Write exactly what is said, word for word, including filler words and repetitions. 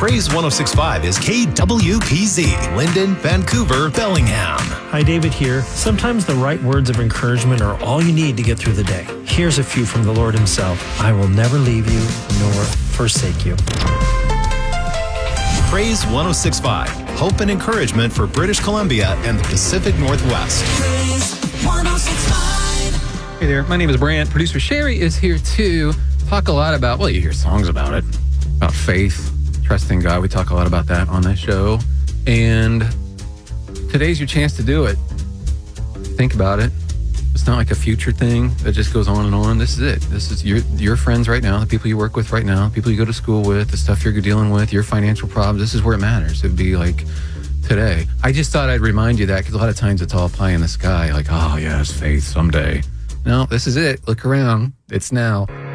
Praise one oh six point five is K W P Z, Linden, Vancouver, Bellingham. Hi, David here. Sometimes the right words of encouragement are all you need to get through the day. Here's a few from the Lord himself. I will never leave you nor forsake you. Praise one oh six point five, hope and encouragement for British Columbia and the Pacific Northwest. Praise one oh six point five. Hey there, my name is Brant. Producer Sherry is here to talk a lot about, well, you hear songs about it, about faith, trusting God. We talk a lot about that on this show. And today's your chance to do it. Think about it. It's not like a future thing that just goes on and on. This is it. This is your your friends right now, the people you work with right now, the people you go to school with, the stuff you're dealing with, your financial problems. This is where it matters. It'd be like today. I just thought I'd remind you that because a lot of times it's all pie in the sky. Like, oh, yes, faith someday. No, this is it. Look around. It's now.